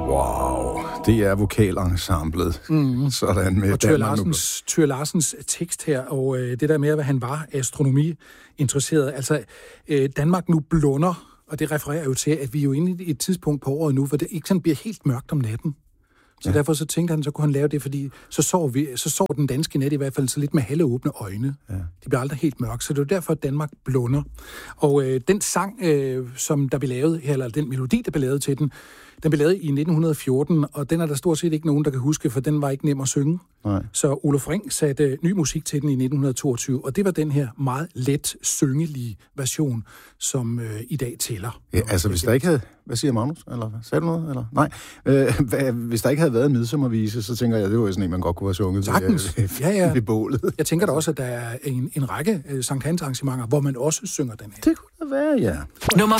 Wow, det er vokalensemblet. Sådan med og Thøger Larsens tekst her, og det der med, at han var astronomi-interesseret. Altså, Danmark nu blunder, og det refererer jo til, at vi er jo inde i et tidspunkt på året nu, hvor det ikke sådan bliver helt mørkt om natten. Så derfor så tænkte han, så kunne han lave det, fordi så sov den danske nat i hvert fald så lidt med halvåbne øjne. Ja. Det bliver aldrig helt mørkt, så det er derfor, at Danmark blunder. Og den sang, som der blev lavet, eller den melodi, der blev lavet til den blev lavet i 1914, og den er der stort set ikke nogen, der kan huske, for den var ikke nem at synge. Nej. Så Oluf Ring satte ny musik til den i 1922, og det var den her meget let syngelige version, som i dag tæller. Ja, altså hvis der ikke havde... Hvad siger Magnus? Eller sagde du noget? Eller? Nej. Hvis der ikke havde været en midsommervise, så tænker jeg, det var jo sådan en, man godt kunne have sunget ved bålet. Jeg tænker da også, at der er en række Sankt Hans arrangementer, hvor man også synger den her. Det kunne da være, ja. Nummer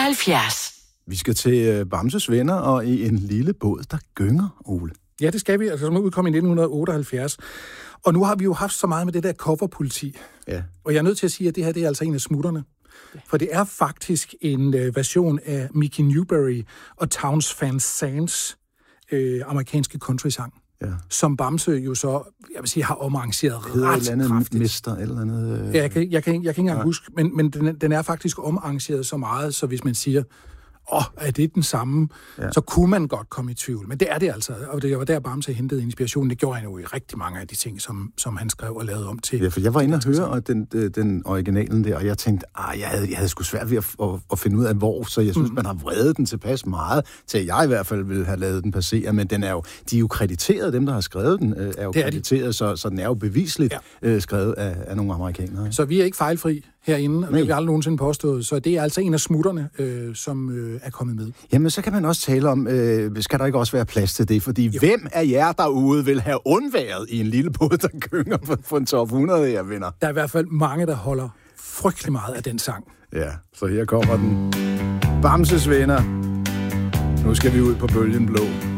74. Vi skal til Bamses Venner og i en lille båd, der gynger, Ole. Ja, det skal vi. Altså, som udkom i 1978. Og nu har vi jo haft så meget med det der coverpoliti. Ja. Og jeg er nødt til at sige, at det her det er altså en af smutterne. For det er faktisk en version af Mickey Newbury og Townes Van Zands amerikanske country-sang. Ja. Som Bamse jo så, jeg vil sige, har omarrangeret ret kraftigt. Mister eller andet. Ja, jeg kan ikke engang huske, men den er faktisk omarrangeret så meget, så hvis man siger, er det den samme, så kunne man godt komme i tvivl. Men det er det altså, og det var der Bamse hentede inspiration. Det gjorde han jo i rigtig mange af de ting, som han skrev og lavede om til. Ja, for jeg var inde og høre den originalen der, og jeg tænkte, jeg havde sgu svært ved at finde ud af hvor, så jeg synes, man har vredet den tilpas meget, til at jeg i hvert fald ville have lavet den passere, men den er jo, de er jo krediteret, dem der har skrevet den, er jo krediteret, så den er jo bevisligt skrevet af nogle amerikanere. Så vi er ikke fejlfri herinde, og det har vi aldrig nogensinde påstået, så det er altså en af smutterne, som er kommet med. Jamen, så kan man også tale om, skal der ikke også være plads til det? Fordi hvem af jer derude vil have undværet i en lille båd, der gynger på en top 100 her, venner? Der er i hvert fald mange, der holder frygtelig meget af den sang. Ja, så her kommer den. Bamses Venner. Nu skal vi ud på bølgen blå.